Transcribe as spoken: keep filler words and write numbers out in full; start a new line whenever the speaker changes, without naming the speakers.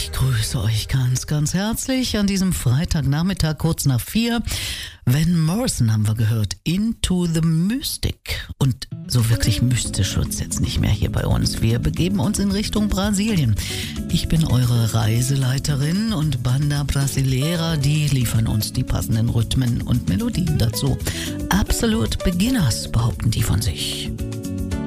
Ich grüße euch ganz, ganz herzlich an diesem Freitagnachmittag kurz nach vier. Van Morrison haben wir gehört, Into the Mystic. Und so wirklich mystisch wird's jetzt nicht mehr hier bei uns. Wir begeben uns in Richtung Brasilien. Ich bin eure Reiseleiterin und Banda Brasileira, die liefern uns die passenden Rhythmen und Melodien dazu. Absolute Beginners, behaupten die von sich.